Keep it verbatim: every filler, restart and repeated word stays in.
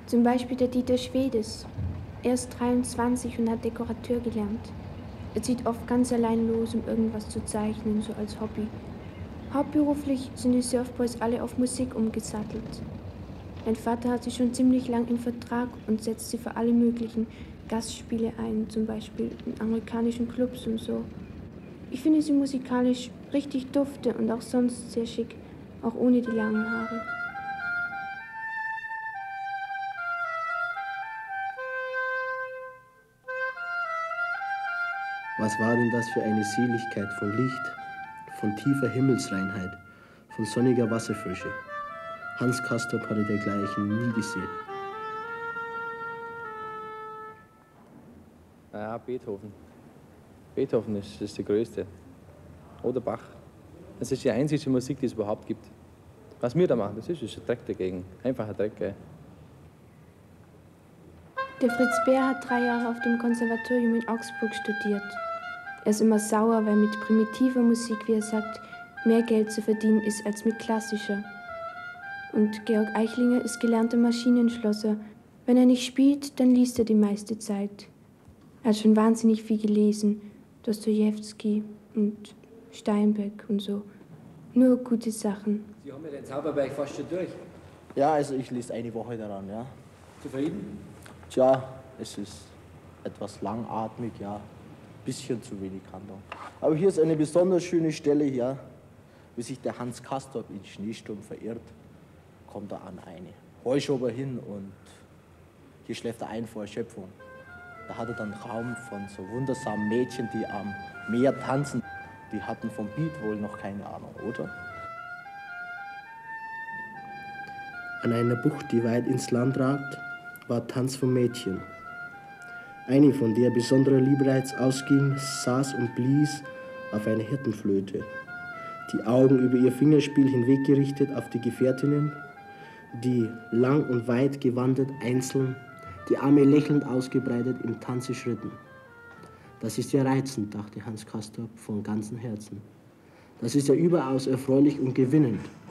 Zum Beispiel der Dieter Schwedes. Er ist dreiundzwanzig und hat Dekorateur gelernt. Er zieht oft ganz allein los, um irgendwas zu zeichnen, so als Hobby. Hauptberuflich sind die Surfboys alle auf Musik umgesattelt. Mein Vater hat sie schon ziemlich lang im Vertrag und setzt sie für alle möglichen Gastspiele ein, zum Beispiel in amerikanischen Clubs und so. Ich finde sie musikalisch richtig dufte und auch sonst sehr schick, auch ohne die langen Haare. Was war denn das für eine Seligkeit von Licht, von tiefer Himmelsreinheit, von sonniger Wasserfrische? Hans Castorp hatte dergleichen nie gesehen. Ja, Beethoven. Beethoven ist, ist der Größte. Oder Bach. Das ist die einzige Musik, die es überhaupt gibt. Was wir da machen, das ist, ist ein Dreck dagegen. Einfach ein Dreck, gell? Der Fritz Bär hat drei Jahre auf dem Konservatorium in Augsburg studiert. Er ist immer sauer, weil mit primitiver Musik, wie er sagt, mehr Geld zu verdienen ist als mit klassischer. Und Georg Eichlinger ist gelernter Maschinenschlosser. Wenn er nicht spielt, dann liest er die meiste Zeit. Er hat schon wahnsinnig viel gelesen. Dostojewski und Steinbeck und so. Nur gute Sachen. Sie haben ja den Zauberberg fast schon durch. Ja, also ich lese eine Woche daran, ja. Zufrieden? Tja, es ist etwas langatmig, ja. Bisschen zu wenig Handlung. Aber hier ist eine besonders schöne Stelle hier, wie sich der Hans Castorp in Schneesturm verirrt, kommt er an eine Heuschober hin und hier schläft er ein vor Erschöpfung. Da hat er dann Traum von so wundersamen Mädchen, die am Meer tanzen. Die hatten vom Beat wohl noch keine Ahnung, oder? An einer Bucht, die weit ins Land ragt, war Tanz von Mädchen. Eine, von der besonderer Liebreiz ausging, saß und blies auf einer Hirtenflöte, die Augen über ihr Fingerspiel hinweggerichtet auf die Gefährtinnen, die lang und weit gewandert einzeln, die Arme lächelnd ausgebreitet im Tanze schritten. Das ist ja reizend, dachte Hans Castorp von ganzem Herzen. Das ist ja überaus erfreulich und gewinnend.